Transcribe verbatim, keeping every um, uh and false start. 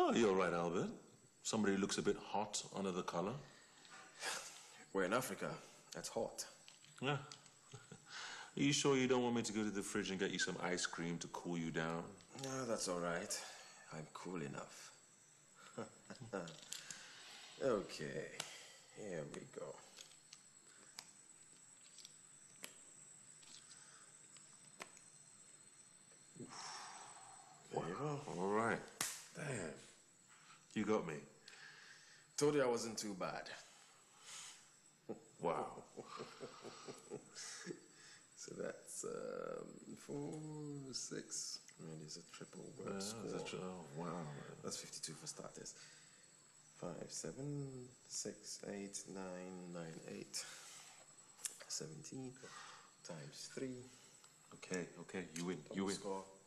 Oh, you're right, Albert. Somebody looks a bit hot under the collar. We're in Africa. That's hot. Yeah. Are you sure you don't want me to go to the fridge and get you some ice cream to cool you down? No, that's all right. I'm cool enough. Okay, here we go. There you go. All right. Damn. You got me. Told you I wasn't too bad. Wow. So that's um, four, six. I mean, it's a triple word Yeah, score. that's, oh, wow. That's fifty-two for starters. Five, seven, six, eight, nine, nine, eight. Seventeen times three. Okay, okay, you win, you Double win. Score.